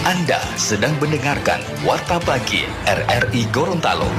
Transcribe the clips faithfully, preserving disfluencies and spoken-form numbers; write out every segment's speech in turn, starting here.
Anda sedang mendengarkan Warta Pagi R R I Gorontalo.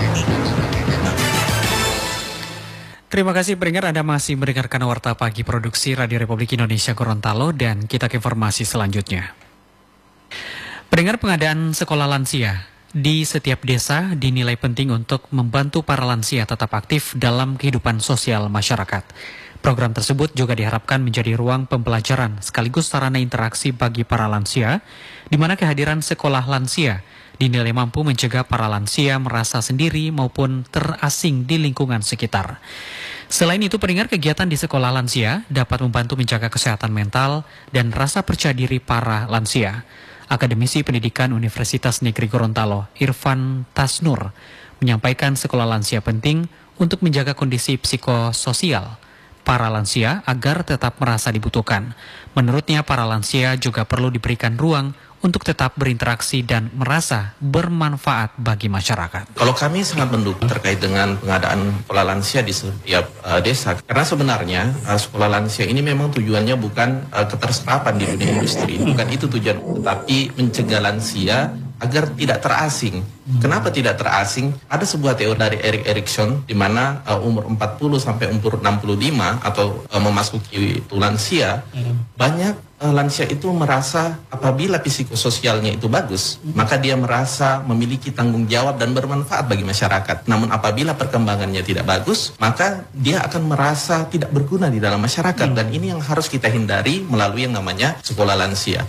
Terima kasih pendengar, Anda masih mendengarkan Warta Pagi Produksi Radio Republik Indonesia Gorontalo, dan kita ke informasi selanjutnya. Pendengar, pengadaan sekolah lansia di setiap desa dinilai penting untuk membantu para lansia tetap aktif dalam kehidupan sosial masyarakat. Program tersebut juga diharapkan menjadi ruang pembelajaran sekaligus sarana interaksi bagi para lansia, di mana kehadiran sekolah lansia dinilai mampu mencegah para lansia merasa sendiri maupun terasing di lingkungan sekitar. Selain itu, pendengar, kegiatan di sekolah lansia dapat membantu menjaga kesehatan mental dan rasa percaya diri para lansia. Akademisi Pendidikan Universitas Negeri Gorontalo, Irfan Tasnur, menyampaikan sekolah lansia penting untuk menjaga kondisi psikososial para lansia agar tetap merasa dibutuhkan. Menurutnya, para lansia juga perlu diberikan ruang untuk tetap berinteraksi dan merasa bermanfaat bagi masyarakat. Kalau kami sangat mendukung terkait dengan pengadaan sekolah lansia di setiap uh, desa, karena sebenarnya uh, sekolah lansia ini memang tujuannya bukan uh, keterserapan di dunia industri, bukan itu tujuan, tetapi mencegah lansia agar tidak terasing. Kenapa tidak terasing? Ada sebuah teori dari Erik Erikson di mana uh, umur empat puluh sampai umur enam puluh lima atau uh, memasuki lansia, banyak uh, lansia itu merasa apabila psikososialnya itu bagus, maka dia merasa memiliki tanggung jawab dan bermanfaat bagi masyarakat. Namun apabila perkembangannya tidak bagus, maka dia akan merasa tidak berguna di dalam masyarakat, dan ini yang harus kita hindari melalui yang namanya sekolah lansia.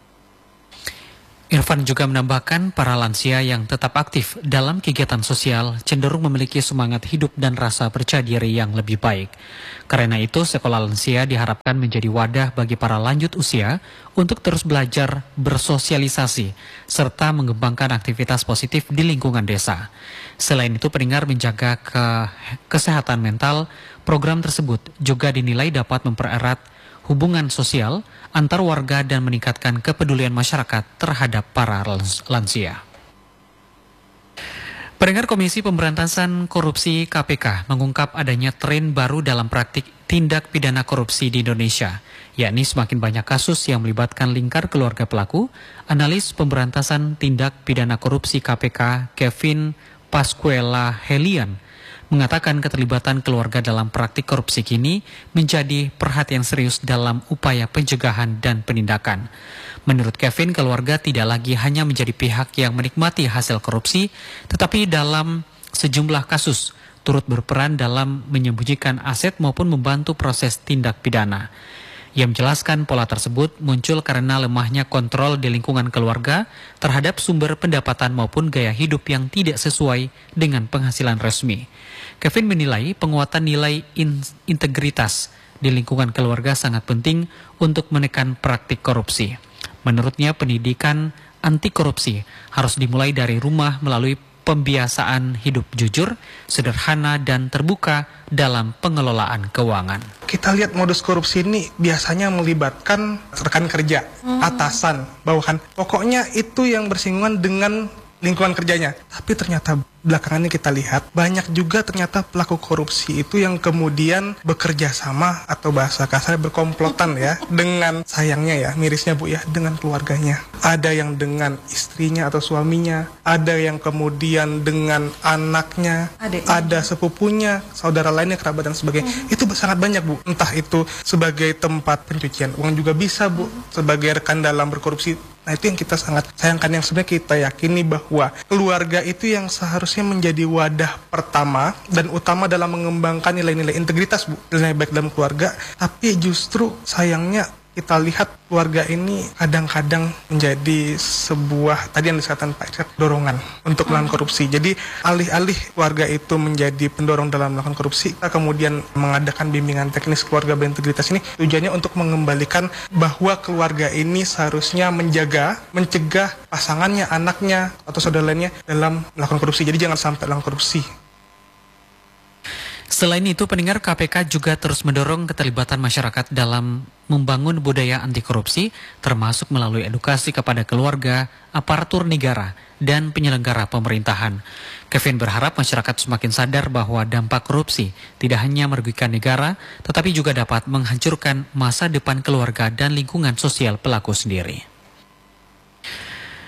Irfan juga menambahkan para lansia yang tetap aktif dalam kegiatan sosial cenderung memiliki semangat hidup dan rasa percaya diri yang lebih baik. Karena itu, sekolah lansia diharapkan menjadi wadah bagi para lanjut usia untuk terus belajar, bersosialisasi, serta mengembangkan aktivitas positif di lingkungan desa. Selain itu, pendengar, menjaga ke kesehatan mental, program tersebut juga dinilai dapat mempererat hubungan sosial antar warga dan meningkatkan kepedulian masyarakat terhadap para lansia. Pendengar, Komisi Pemberantasan Korupsi K P K mengungkap adanya tren baru dalam praktik tindak pidana korupsi di Indonesia, yakni semakin banyak kasus yang melibatkan lingkar keluarga pelaku. Analis Pemberantasan Tindak Pidana Korupsi K P K, Kevin Pascuala Helian, mengatakan keterlibatan keluarga dalam praktik korupsi kini menjadi perhatian serius dalam upaya pencegahan dan penindakan. Menurut Kevin, keluarga tidak lagi hanya menjadi pihak yang menikmati hasil korupsi, tetapi dalam sejumlah kasus turut berperan dalam menyembunyikan aset maupun membantu proses tindak pidana. Ia menjelaskan pola tersebut muncul karena lemahnya kontrol di lingkungan keluarga terhadap sumber pendapatan maupun gaya hidup yang tidak sesuai dengan penghasilan resmi. Kevin menilai penguatan nilai in- integritas di lingkungan keluarga sangat penting untuk menekan praktik korupsi. Menurutnya, pendidikan anti korupsi harus dimulai dari rumah melalui pembiasaan hidup jujur, sederhana, dan terbuka dalam pengelolaan keuangan. Kita lihat modus korupsi ini biasanya melibatkan rekan kerja, hmm. atasan, bawahan. Pokoknya itu yang bersinggungan dengan lingkungan kerjanya. Tapi ternyata belakangan ini kita lihat banyak juga ternyata pelaku korupsi itu yang kemudian bekerja sama atau bahasa kasar berkomplotan ya dengan, sayangnya ya, mirisnya Bu ya, dengan keluarganya. Ada yang dengan istrinya atau suaminya, ada yang kemudian dengan anaknya, Adeknya. ada sepupunya, saudara lainnya, kerabat dan sebagainya. Hmm. Itu sangat banyak Bu. Entah itu sebagai tempat pencucian uang juga bisa Bu, sebagai rekan dalam berkorupsi. Nah, itu yang kita sangat sayangkan, yang sebenarnya kita yakini bahwa keluarga itu yang seharusnya menjadi wadah pertama dan utama dalam mengembangkan nilai-nilai integritas Bu, nilai baik dalam keluarga. Tapi justru sayangnya kita lihat keluarga ini kadang-kadang menjadi sebuah, tadi yang disatakan Pak Irsyad, dorongan untuk melakukan korupsi. Jadi alih-alih keluarga itu menjadi pendorong dalam melakukan korupsi, kita kemudian mengadakan bimbingan teknis keluarga berintegritas ini tujuannya untuk mengembalikan bahwa keluarga ini seharusnya menjaga, mencegah pasangannya, anaknya, atau saudara lainnya dalam melakukan korupsi. Jadi jangan sampai melakukan korupsi. Selain itu, pendengar, K P K juga terus mendorong keterlibatan masyarakat dalam membangun budaya anti korupsi, termasuk melalui edukasi kepada keluarga, aparatur negara, dan penyelenggara pemerintahan. Kevin berharap masyarakat semakin sadar bahwa dampak korupsi tidak hanya merugikan negara, tetapi juga dapat menghancurkan masa depan keluarga dan lingkungan sosial pelaku sendiri.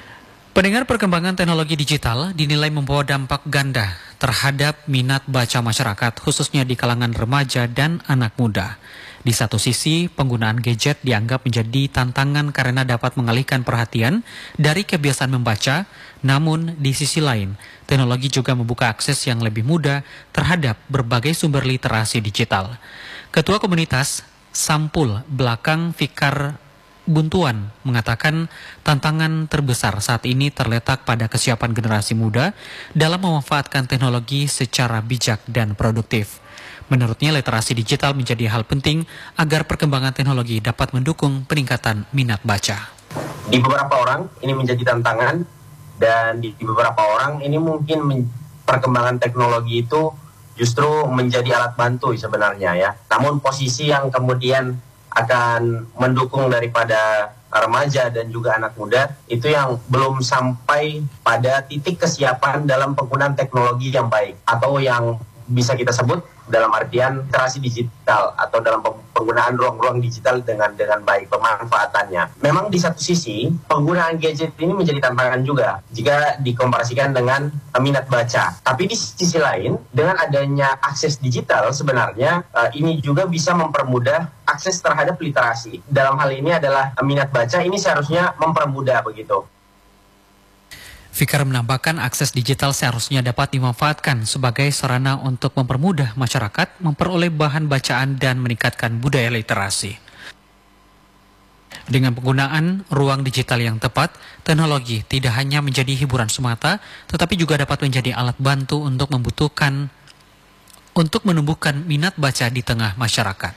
Pendengar, perkembangan teknologi digital dinilai membawa dampak ganda terhadap minat baca masyarakat, khususnya di kalangan remaja dan anak muda. Di satu sisi, penggunaan gadget dianggap menjadi tantangan karena dapat mengalihkan perhatian dari kebiasaan membaca, namun di sisi lain, teknologi juga membuka akses yang lebih mudah terhadap berbagai sumber literasi digital. Ketua Komunitas Sampul Belakang Fikar Buntuan mengatakan tantangan terbesar saat ini terletak pada kesiapan generasi muda dalam memanfaatkan teknologi secara bijak dan produktif. Menurutnya, literasi digital menjadi hal penting agar perkembangan teknologi dapat mendukung peningkatan minat baca. Di beberapa orang ini menjadi tantangan, dan di beberapa orang ini mungkin men- perkembangan teknologi itu justru menjadi alat bantu sebenarnya ya. Namun posisi yang kemudian akan mendukung daripada remaja dan juga anak muda itu yang belum sampai pada titik kesiapan dalam penggunaan teknologi yang baik, atau yang bisa kita sebut dalam artian literasi digital atau dalam penggunaan ruang-ruang digital dengan dengan baik pemanfaatannya. Memang di satu sisi penggunaan gadget ini menjadi tantangan juga jika dikomparasikan dengan minat baca. Tapi di sisi lain, dengan adanya akses digital sebenarnya uh, ini juga bisa mempermudah akses terhadap literasi. Dalam hal ini adalah uh, minat baca ini seharusnya mempermudah begitu. Fikar menambahkan akses digital seharusnya dapat dimanfaatkan sebagai sarana untuk mempermudah masyarakat memperoleh bahan bacaan dan meningkatkan budaya literasi. Dengan penggunaan ruang digital yang tepat, teknologi tidak hanya menjadi hiburan semata, tetapi juga dapat menjadi alat bantu untuk membutuhkan untuk menumbuhkan minat baca di tengah masyarakat.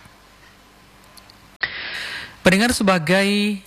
Pendengar, sebagai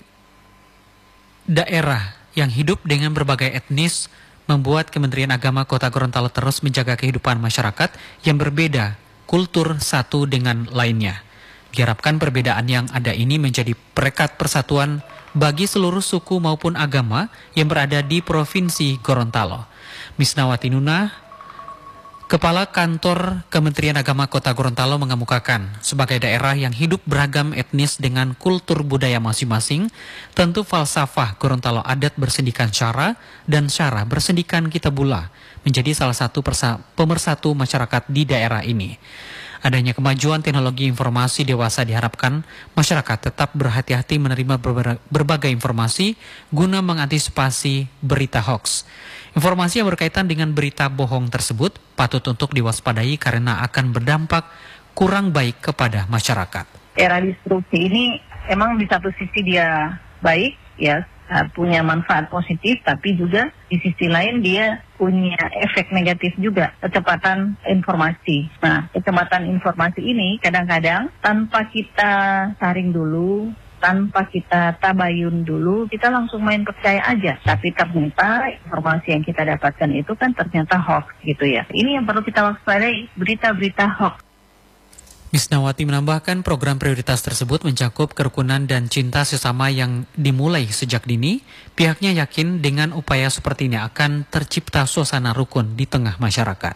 daerah yang hidup dengan berbagai etnis membuat Kementerian Agama Kota Gorontalo terus menjaga kehidupan masyarakat yang berbeda kultur satu dengan lainnya. Diharapkan perbedaan yang ada ini menjadi perekat persatuan bagi seluruh suku maupun agama yang berada di Provinsi Gorontalo. Misnawati Nuna, Kepala Kantor Kementerian Agama Kota Gorontalo, mengemukakan sebagai daerah yang hidup beragam etnis dengan kultur budaya masing-masing, tentu falsafah Gorontalo adat bersendikan syara dan syara bersendikan kitabullah menjadi salah satu persa- pemersatu masyarakat di daerah ini. Adanya kemajuan teknologi informasi dewasa diharapkan masyarakat tetap berhati-hati menerima ber- berbagai informasi guna mengantisipasi berita hoax. Informasi yang berkaitan dengan berita bohong tersebut patut untuk diwaspadai karena akan berdampak kurang baik kepada masyarakat. Era disrupsi ini emang di satu sisi dia baik, ya, punya manfaat positif, tapi juga di sisi lain dia punya efek negatif juga, kecepatan informasi. Nah, kecepatan informasi ini kadang-kadang tanpa kita saring dulu, tanpa kita tabayun dulu, kita langsung main percaya aja. Tapi ternyata informasi yang kita dapatkan itu kan ternyata hoax gitu ya. Ini yang perlu kita waspadai, berita-berita hoax. Misnawati menambahkan program prioritas tersebut mencakup kerukunan dan cinta sesama yang dimulai sejak dini. Pihaknya yakin dengan upaya seperti ini akan tercipta suasana rukun di tengah masyarakat.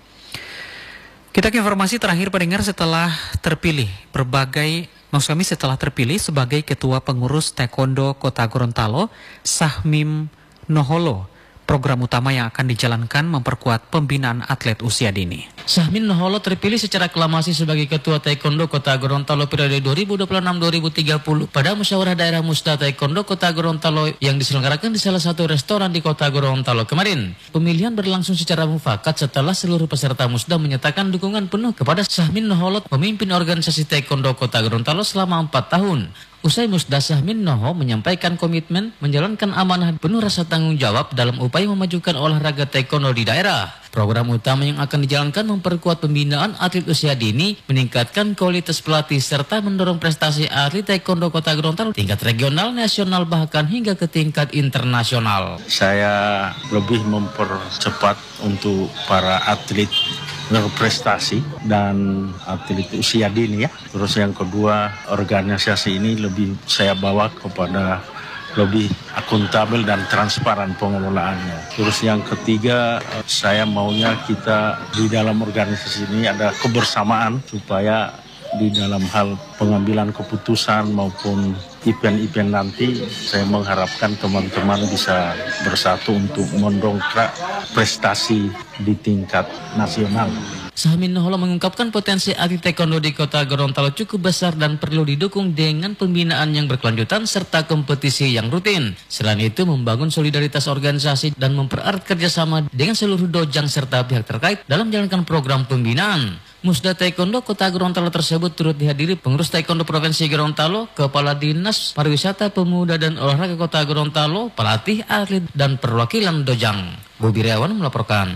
Kita ke informasi terakhir, pendengar. Setelah terpilih berbagai Maksud kami setelah terpilih sebagai Ketua Pengurus Taekwondo Kota Gorontalo, Sahmim Noholo, program utama yang akan dijalankan memperkuat pembinaan atlet usia dini. Sahmin Noholo terpilih secara aklamasi sebagai Ketua Taekwondo Kota Gorontalo periode dua ribu dua puluh enam sampai dua ribu tiga puluh pada Musyawarah Daerah Musda Taekwondo Kota Gorontalo yang diselenggarakan di salah satu restoran di Kota Gorontalo kemarin. Pemilihan berlangsung secara mufakat setelah seluruh peserta Musda menyatakan dukungan penuh kepada Sahmin Noholo memimpin organisasi Taekwondo Kota Gorontalo selama empat tahun. Usai Musda, Sahmin Noho menyampaikan komitmen menjalankan amanah penuh rasa tanggung jawab dalam upaya memajukan olahraga taekwondo di daerah. Program utama yang akan dijalankan memperkuat pembinaan atlet usia dini, meningkatkan kualitas pelatih, serta mendorong prestasi atlet taekwondo Kota Gorontalo tingkat regional, nasional, bahkan hingga ke tingkat internasional. Saya lebih mempercepat untuk para atlet berprestasi dan atlet usia dini ya. Terus yang kedua, organisasi ini lebih saya bawa kepada lebih akuntabel dan transparan pengelolaannya. Terus yang ketiga, saya maunya kita di dalam organisasi ini ada kebersamaan supaya di dalam hal pengambilan keputusan maupun event-event nanti, saya mengharapkan teman-teman bisa bersatu untuk mendongkrak prestasi di tingkat nasional. Sahamin Noholo mengungkapkan potensi atlet taekwondo di kota Gorontalo cukup besar dan perlu didukung dengan pembinaan yang berkelanjutan serta kompetisi yang rutin. Selain itu, membangun solidaritas organisasi dan mempererat kerjasama dengan seluruh dojang serta pihak terkait dalam menjalankan program pembinaan. Musda Taekwondo Kota Gorontalo tersebut turut dihadiri pengurus Taekwondo Provinsi Gorontalo, Kepala Dinas Pariwisata Pemuda dan Olahraga Kota Gorontalo, pelatih, atlet, dan perwakilan dojang. Bobi Riawan melaporkan.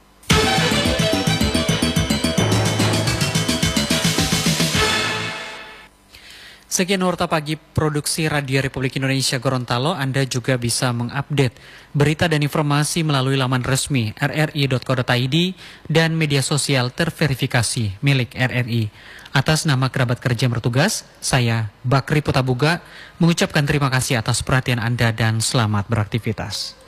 Sekian Warta Pagi Produksi Radio Republik Indonesia Gorontalo. Anda juga bisa mengupdate berita dan informasi melalui laman resmi r r i dot co dot i d dan media sosial terverifikasi milik R R I. Atas nama kerabat kerja yang bertugas, saya Bakri Putabuga mengucapkan terima kasih atas perhatian Anda dan selamat beraktivitas.